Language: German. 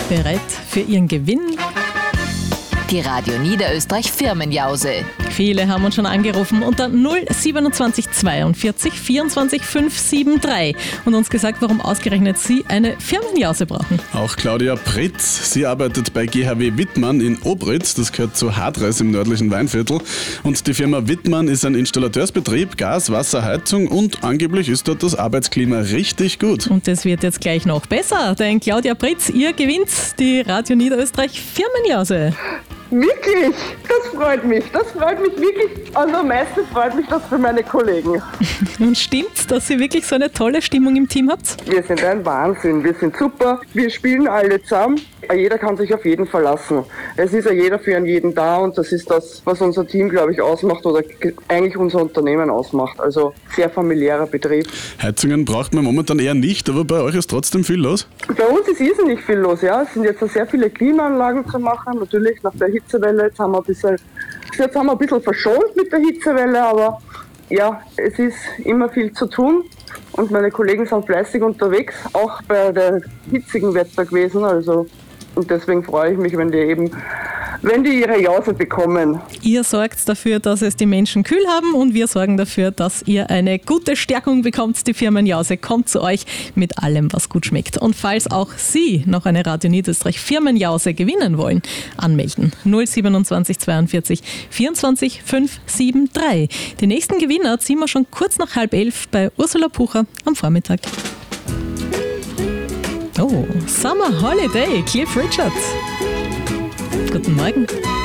bereit für Ihren Gewinn? Die Radio Niederösterreich Firmenjause. Viele haben uns schon angerufen unter 027 42 24 573 und uns gesagt, warum ausgerechnet Sie eine Firmenjause brauchen. Auch Claudia Pritz, sie arbeitet bei GHW Wittmann in Obritz, das gehört zu Hadres im nördlichen Weinviertel. Und die Firma Wittmann ist ein Installateursbetrieb, Gas, Wasser, Heizung und angeblich ist dort das Arbeitsklima richtig gut. Und das wird jetzt gleich noch besser, denn Claudia Pritz, ihr gewinnt die Radio Niederösterreich Firmenjause. Wirklich? Das freut mich wirklich. Also am meisten freut mich das für meine Kollegen. Und stimmt's, dass ihr wirklich so eine tolle Stimmung im Team habt? Wir sind ein Wahnsinn, wir sind super, wir spielen alle zusammen. Jeder kann sich auf jeden verlassen. Es ist ja jeder für jeden da und das ist das, was unser Team, glaube ich, ausmacht oder eigentlich unser Unternehmen ausmacht. Also sehr familiärer Betrieb. Heizungen braucht man momentan eher nicht, aber bei euch ist trotzdem viel los? Bei uns ist irrsinnig viel los, ja. Es sind jetzt sehr viele Klimaanlagen zu machen, natürlich nach der Hitzewelle. Jetzt haben wir ein bisschen verschont mit der Hitzewelle, aber ja, es ist immer viel zu tun. Und meine Kollegen sind fleißig unterwegs, auch bei der hitzigen Wetter gewesen. Und deswegen freue ich mich, wenn die ihre Jause bekommen. Ihr sorgt dafür, dass es die Menschen kühl haben und wir sorgen dafür, dass ihr eine gute Stärkung bekommt. Die Firmenjause kommt zu euch mit allem, was gut schmeckt. Und falls auch Sie noch eine Radio Niederösterreich Firmenjause gewinnen wollen, anmelden. 027 42 24 573. Die nächsten Gewinner ziehen wir schon kurz nach 10:30 bei Ursula Pucher am Vormittag. Oh, Summer Holiday, Cliff Richard. Guten Morgen.